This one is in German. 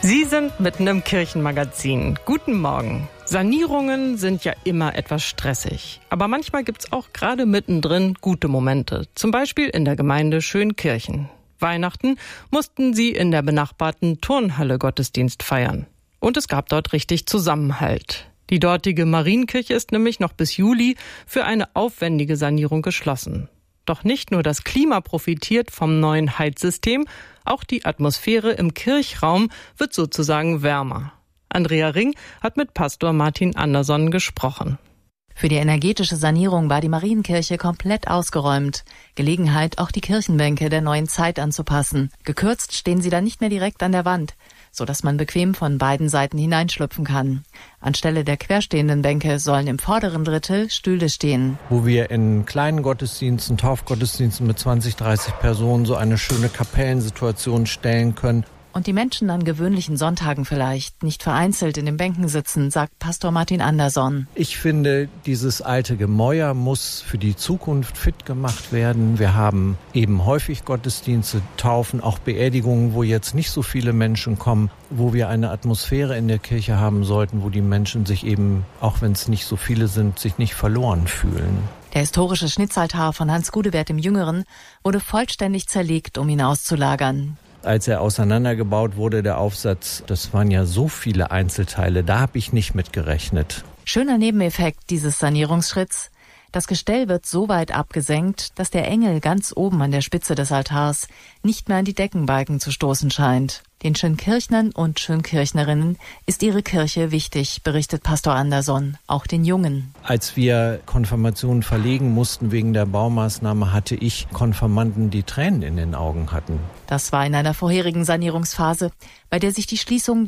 Sie sind mitten im Kirchenmagazin. Guten Morgen. Sanierungen sind ja immer etwas stressig. Aber manchmal gibt's auch gerade mittendrin gute Momente. Zum Beispiel in der Gemeinde Schönkirchen. Weihnachten mussten sie in der benachbarten Turnhalle Gottesdienst feiern. Und es gab dort richtig Zusammenhalt. Die dortige Marienkirche ist nämlich noch bis Juli für eine aufwendige Sanierung geschlossen. Doch nicht nur das Klima profitiert vom neuen Heizsystem, auch die Atmosphäre im Kirchraum wird sozusagen wärmer. Andrea Ring hat mit Pastor Martin Anderson gesprochen. Für die energetische Sanierung war die Marienkirche komplett ausgeräumt. Gelegenheit, auch die Kirchenbänke der neuen Zeit anzupassen. Gekürzt stehen sie dann nicht mehr direkt an der Wand, sodass man bequem von beiden Seiten hineinschlüpfen kann. Anstelle der querstehenden Bänke sollen im vorderen Drittel Stühle stehen. Wo wir in kleinen Gottesdiensten, Taufgottesdiensten mit 20, 30 Personen so eine schöne Kapellensituation stellen können. Und die Menschen an gewöhnlichen Sonntagen vielleicht nicht vereinzelt in den Bänken sitzen, sagt Pastor Martin Anderson. Ich finde, dieses alte Gemäuer muss für die Zukunft fit gemacht werden. Wir haben eben häufig Gottesdienste, Taufen, auch Beerdigungen, wo jetzt nicht so viele Menschen kommen, wo wir eine Atmosphäre in der Kirche haben sollten, wo die Menschen sich eben, auch wenn es nicht so viele sind, sich nicht verloren fühlen. Der historische Schnitzaltar von Hans Gudebert dem Jüngeren wurde vollständig zerlegt, um ihn auszulagern. Als er auseinandergebaut wurde, der Aufsatz, das waren ja so viele Einzelteile, da habe ich nicht mit gerechnet. Schöner Nebeneffekt dieses Sanierungsschritts: Das Gestell wird so weit abgesenkt, dass der Engel ganz oben an der Spitze des Altars nicht mehr an die Deckenbalken zu stoßen scheint. Den Schönkirchnern und Schönkirchnerinnen ist ihre Kirche wichtig, berichtet Pastor Anderson, auch den Jungen. Als wir Konfirmationen verlegen mussten wegen der Baumaßnahme, hatte ich Konfirmanden, die Tränen in den Augen hatten. Das war in einer vorherigen Sanierungsphase, bei der sich die Schließung